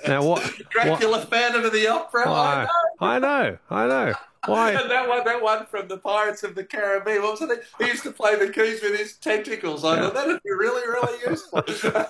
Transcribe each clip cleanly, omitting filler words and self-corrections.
Now what? Dracula, Phantom of the Opera. I Why? I know. Why? And that one from the Pirates of the Caribbean. What was it? He used to play the keys with his tentacles. I Yeah. thought that'd be really, really useful.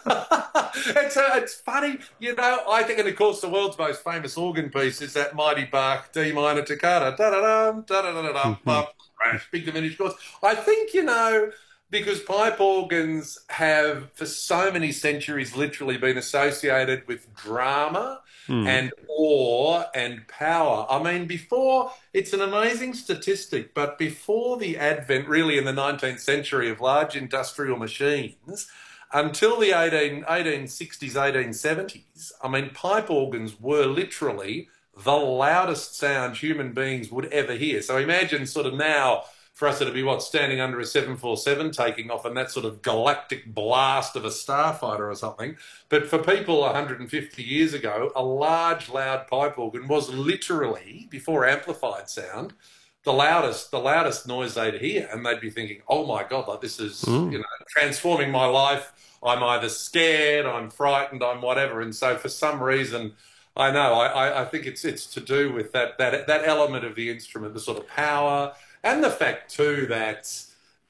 It's funny, I think, and of course, the world's most famous organ piece is that mighty Bach D minor toccata. Da da dum, da da da da dum, Mhm. bum, crash, big diminished chords. I think, because pipe organs have, for so many centuries, literally been associated with drama Mm. and awe and power. I mean, it's an amazing statistic, but before the advent, really in the 19th century, of large industrial machines, until the 1860s, 1870s, I mean, pipe organs were literally the loudest sound human beings would ever hear. So imagine sort of now, for us it'd be standing under a 747 taking off and that sort of galactic blast of a starfighter or something. But for people 150 years ago, a large, loud pipe organ was literally, before amplified sound, the loudest noise they'd hear, and they'd be thinking, "Oh my God, like this is Mm. transforming my life. I'm either scared, I'm frightened, I'm whatever." And so, for some reason, I know I think it's to do with that element of the instrument, the sort of power, and the fact too that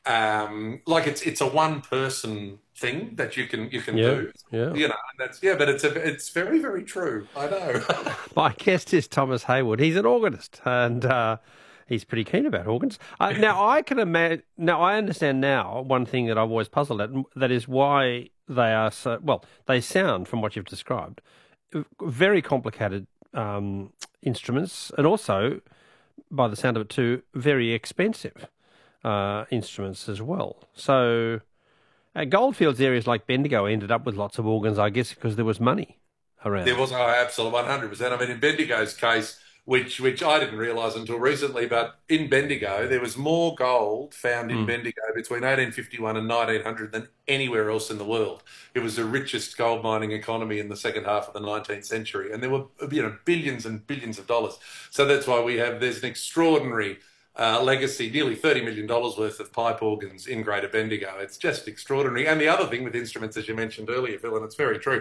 like it's a one person thing that you can Yeah. do. Yeah. And but it's very, very true. I know. My guest is Thomas Hayward. He's an organist, and he's pretty keen about organs. Now, I can imagine. Now, I understand now one thing that I've always puzzled at, and that is why they are so well. They sound, from what you've described, very complicated instruments, and also, by the sound of it too, very expensive instruments as well. So, Goldfields areas like Bendigo ended up with lots of organs, I guess, because there was money There around. was absolute 100%. I mean, in Bendigo's case, which I didn't realise until recently, but in Bendigo, there was more gold found in Mm. Bendigo between 1851 and 1900 than anywhere else in the world. It was the richest gold mining economy in the second half of the 19th century, and there were billions and billions of dollars. So that's why there's an extraordinary legacy, nearly $30 million worth of pipe organs in Greater Bendigo. It's just extraordinary. And the other thing with instruments, as you mentioned earlier, Phil, and it's very true,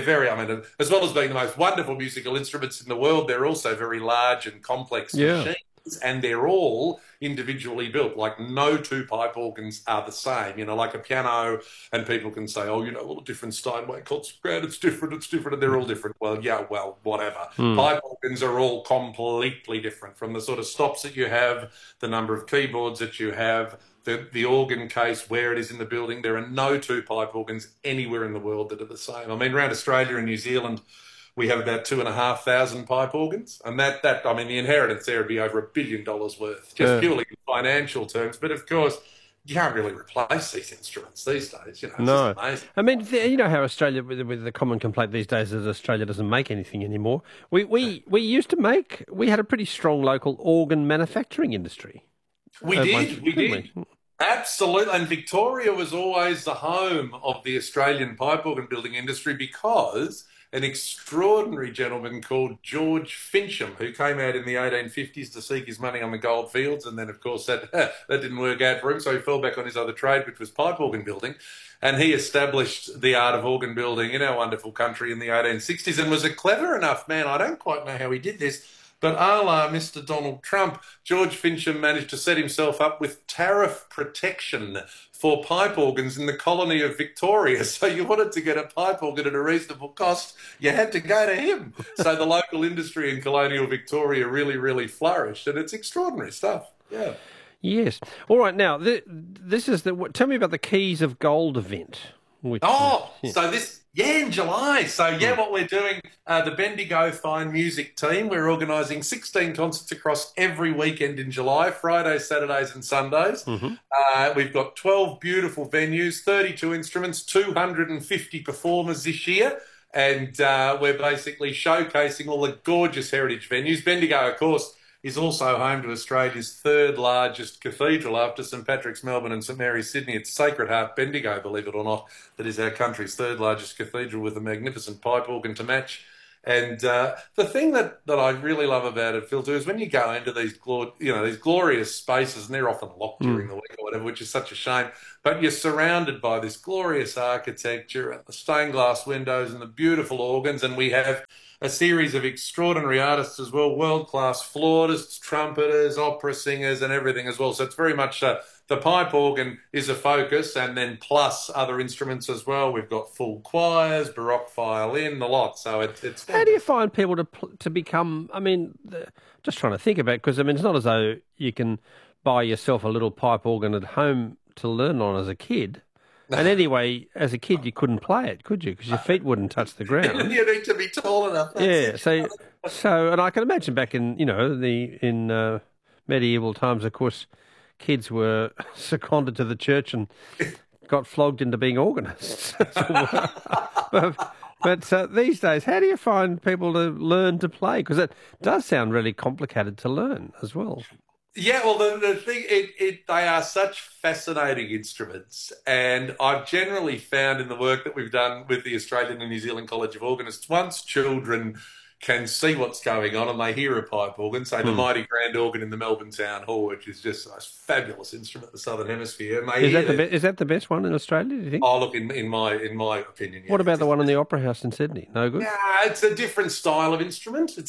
I mean, as well as being the most wonderful musical instruments in the world, they're also very large and complex Yeah. machines. And they're all individually built. Like no two pipe organs are the same. Like a piano, and people can say, "Oh, well, a different Steinway concert grand, it's different, and they're all different." Well, yeah, well, whatever. Mm. Pipe organs are all completely different, from the sort of stops that you have, the number of keyboards that you have, the organ case, where it is in the building. There are no two pipe organs anywhere in the world that are the same. I mean, around Australia and New Zealand, we have about 2,500 pipe organs, and I mean, the inheritance there would be over $1 billion worth, just Yeah. purely in financial terms. But of course, you can't really replace these instruments these days. It's just No. amazing. I mean, you know how Australia, with the common complaint these days is Australia doesn't make anything anymore. We used to make, we had a pretty strong local organ manufacturing industry. We at one- did, we didn't did. Absolutely. And Victoria was always the home of the Australian pipe organ building industry, because an extraordinary gentleman called George Fincham, who came out in the 1850s to seek his money on the gold fields, and then, of course, that didn't work out for him, so he fell back on his other trade, which was pipe organ building. And he established the art of organ building in our wonderful country in the 1860s, and was a clever enough man. I don't quite know how he did this, but a la Mr. Donald Trump, George Fincham managed to set himself up with tariff protection for pipe organs in the colony of Victoria. So you wanted to get a pipe organ at a reasonable cost, you had to go to him. So the local industry in colonial Victoria really, really flourished, and it's extraordinary stuff. Yeah. Yes. All right. Now, this is tell me about the Keys of Gold event. Which, So in July. So what we're doing, the Bendigo Fine Music team, we're organising 16 concerts across every weekend in July, Fridays, Saturdays and Sundays. Mhm. We've got 12 beautiful venues, 32 instruments, 250 performers this year. And we're basically showcasing all the gorgeous heritage venues. Bendigo, of course, is also home to Australia's third largest cathedral after St Patrick's Melbourne and St Mary's Sydney. It's Sacred Heart Bendigo, believe it or not, that is our country's third largest cathedral, with a magnificent pipe organ to match. And the thing that I really love about it, Phil, too, is when you go into these these glorious spaces, and they're often locked during the week or whatever, which is such a shame. But you're surrounded by this glorious architecture and the stained glass windows and the beautiful organs, and we have a series of extraordinary artists as well, world-class flautists, trumpeters, opera singers, and everything as well. So it's very much the pipe organ is a focus, and then plus other instruments as well. We've got full choirs, baroque violin, the lot. So it's. How do you find people to become? I mean, just trying to think about, because I mean, it's not as though you can buy yourself a little pipe organ at home to learn on as a kid. And anyway, as a kid, you couldn't play it, could you? Because your feet wouldn't touch the ground. You need to be tall enough. Yeah. So, and I can imagine back in in medieval times, of course, kids were seconded to the church and got flogged into being organists. But these days, how do you find people to learn to play? Because it does sound really complicated to learn as well. Yeah, well, the thing, they are such fascinating instruments, and I've generally found in the work that we've done with the Australian and New Zealand College of Organists, once children can see what's going on and they hear a pipe organ, say the mighty grand organ in the Melbourne Town Hall, which is just a fabulous instrument in the Southern Hemisphere. And is that the best one in Australia, do you think? Oh, look, in my opinion, yeah. What about the one in the Opera House in Sydney? No good? Yeah, it's a different style of instrument. From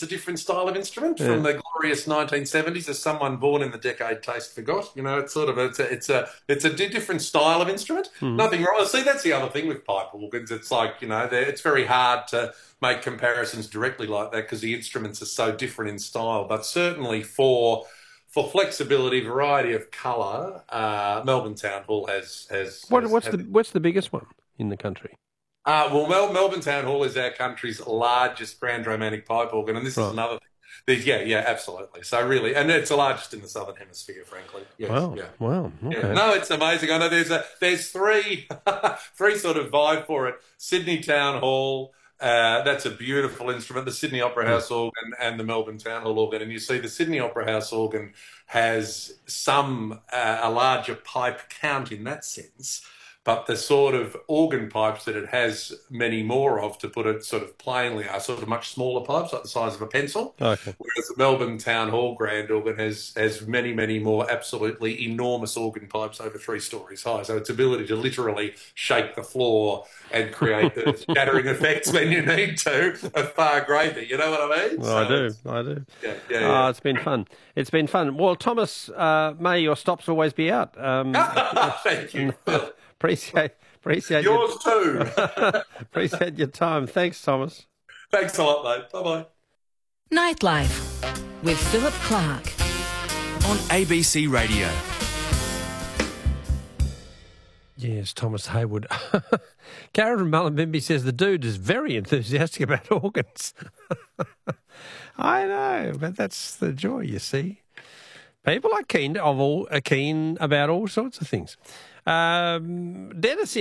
the glorious 1970s, as someone born in the decade taste forgot. You know, it's a different style of instrument. Nothing wrong. See, that's the other thing with pipe organs. It's like, it's very hard to make comparisons directly like that because the instruments are so different in style. But certainly for flexibility, variety of colour, Melbourne Town Hall has. What's the biggest one in the country? Melbourne Town Hall is our country's largest grand romantic pipe organ, and this is another thing. Yeah, absolutely. So really, and it's the largest in the Southern Hemisphere, frankly. Yes, wow. Okay. Yeah. No, it's amazing. I know there's three sort of vibe for it. Sydney Town Hall. That's a beautiful instrument, the Sydney Opera House organ and the Melbourne Town Hall organ. And you see the Sydney Opera House organ has a larger pipe count in that sense, but the sort of organ pipes that it has many more of, to put it sort of plainly, are sort of much smaller pipes, like the size of a pencil. Okay. Whereas the Melbourne Town Hall grand organ has many, many more absolutely enormous organ pipes over 3 stories high. So its ability to literally shake the floor and create the shattering effects when you need to are far greater. You know what I mean? Well, I do. Yeah. It's been fun. Well, Thomas, may your stops always be out. Thank you. Appreciate yours too. Appreciate your time. Thanks, Thomas. Thanks a lot, mate. Bye-bye. Nightlife with Philip Clark on ABC Radio. Yes, Thomas Hayward. Karen from Mullumbimby says the dude is very enthusiastic about organs. I know, but that's the joy, you see. People are keen about all sorts of things. Dennis,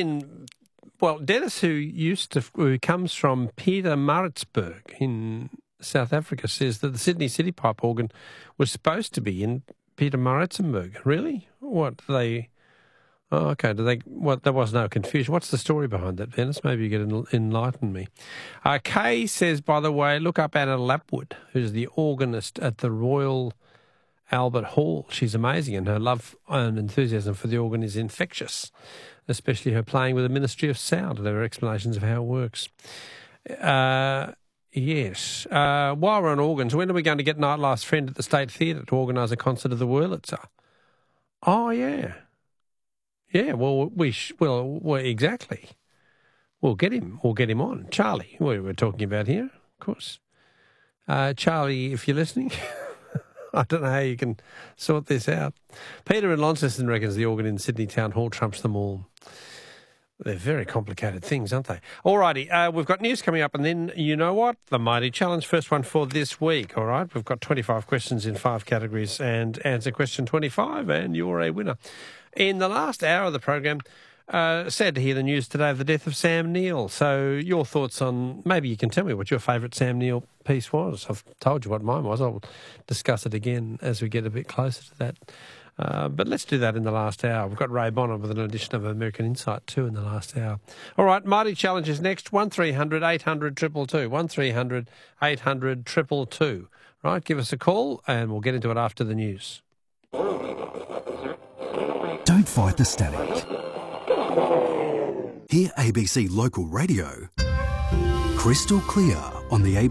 who comes from Pietermaritzburg in South Africa, says that the Sydney City Pipe organ was supposed to be in Pietermaritzburg. Really? What they? Oh, okay. There was no confusion. What's the story behind that, Dennis? Maybe you can enlighten me. Kay says, by the way, look up Anna Lapwood, who's the organist at the Royal Albert Hall. She's amazing, and her love and enthusiasm for the organ is infectious, especially her playing with the Ministry of Sound and her explanations of how it works. Yes. While we're on organs, when are we going to get Nightlife's friend at the State Theatre to organise a concert of the Wurlitzer? Oh, yeah. Yeah, well, exactly. We'll get him on. Charlie, who we're talking about here, of course. Charlie, if you're listening, I don't know how you can sort this out. Peter in Launceston reckons the organ in Sydney Town Hall trumps them all. They're very complicated things, aren't they? All righty, we've got news coming up, and then you know what? The Mighty Challenge, first one for this week, all right? We've got 25 questions in 5 categories, and answer question 25, and you're a winner. In the last hour of the program, sad to hear the news today of the death of Sam Neill. So your thoughts on, maybe you can tell me what your favourite Sam Neill piece was. I've told you what mine was. I'll discuss it again as we get a bit closer to that. But let's do that in the last hour. We've got Ray Bonner with an edition of American Insight too in the last hour. All right, Marty Challenge is next. 1300 800 222. 1300 800 222. Right, give us a call and we'll get into it after the news. Don't fight the static. Hear ABC Local Radio crystal clear on the ABC